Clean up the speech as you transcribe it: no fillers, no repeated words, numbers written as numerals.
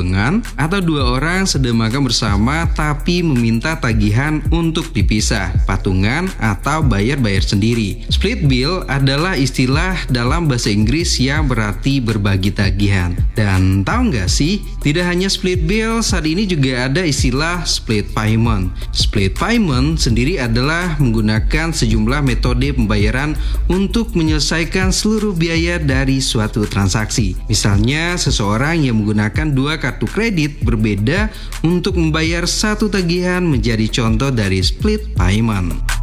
patungan, atau dua orang sedang makan bersama tapi meminta tagihan untuk dipisah, patungan atau bayar sendiri. Split bill adalah istilah dalam bahasa Inggris yang berarti berbagi tagihan. Dan tahu nggak sih, tidak hanya split bill, saat ini juga ada istilah split payment. Split payment sendiri adalah menggunakan sejumlah metode pembayaran untuk menyelesaikan seluruh biaya dari suatu transaksi. Misalnya, seseorang yang menggunakan dua kartu kredit berbeda untuk membayar satu tagihan menjadi contoh dari split payment.